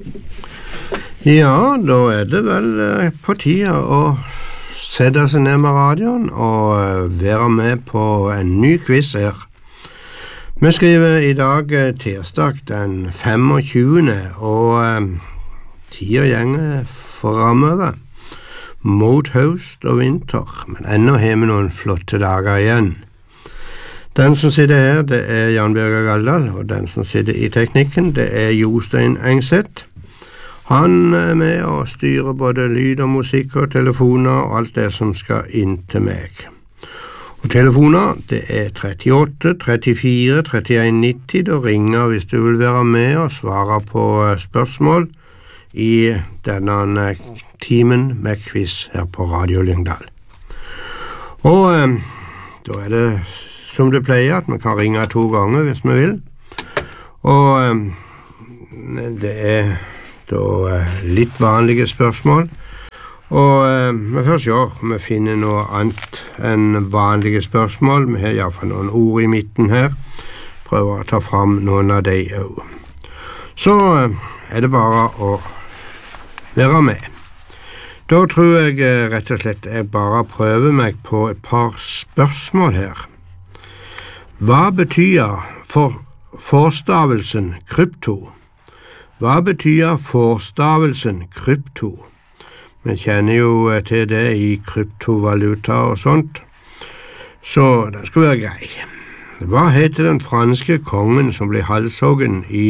Ja, da det vel på tide å sette seg ned med radioen og være med på en ny quiz her. Vi skriver i dag tirsdag den 25. og tida gjenger fremover mot høst og vinter, men ennå har vi noen flotte dager igjen. Den som sitter her, det Jan Birger Galdal, og den som sitter i teknikken, det Jostein Engseth. Han med og styrer både lyd og musikk og telefoner og alt det som skal inn til meg. Og telefoner, det 38 34 31 90, da ringer hvis du vil være med og svare på spørsmål i denne timen med quiz her på Radio Lyngdal. Og da det som det pleier at man kan ringe 2 ganger hvis man vil. Og det da litt vanlige spørsmål. Og vi først vi finner noe annet enn vanlige spørsmål. Vi har i hvert fall noen ord i midten her. Prøver å ta fram noen av de også. Så det bare å være med. Da tror jeg rett og slett jeg bare prøver meg på et par spørsmål her. Hva betyr forstavelsen krypto? Hva betyr forstavelsen krypto? Vi kjenner jo til det i kryptovaluta og sånt, så det skulle være grei. Hva heter den franske kongen som ble halshoggen i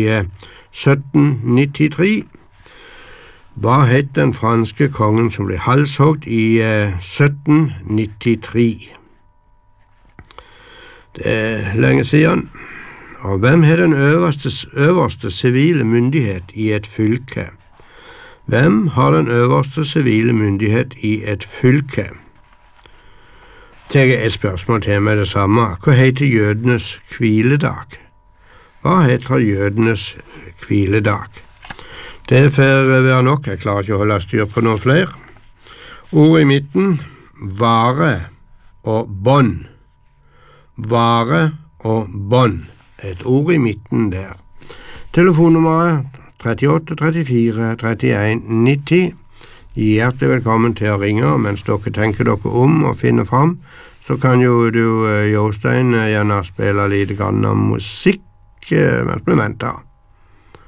1793? Hva het den franske kongen som ble halshogd i 1793? Det lenge siden. Og hvem har den øverste sivile myndighet i et fylke? Hvem har den øverste sivile myndighet i et fylke? Tar et spørsmål til med det samme. Hva heter jødenes hviledag? Hva heter jødenes hviledag? Det får være nok, jeg klarer ikke å holde styr på noen flere. Ord i midten, vare og bånd. Vare og bånd, et ord i midten der. Telefonnummeret 38 34 31 90. Hjertelig velkommen til å ringe, mens dere tenker dere om og finner fram, så kan jo du, Jostein, gjerne spille litt grann musikk mens vi venter.